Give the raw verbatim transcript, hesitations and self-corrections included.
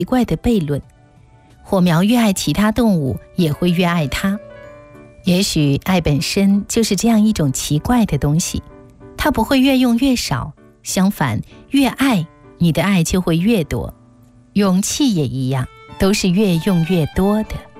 奇怪的悖论。火苗越爱其他动物，也会越爱它。也许爱本身就是这样一种奇怪的东西，它不会越用越少，相反，越爱，你的爱就会越多。勇气也一样，都是越用越多的。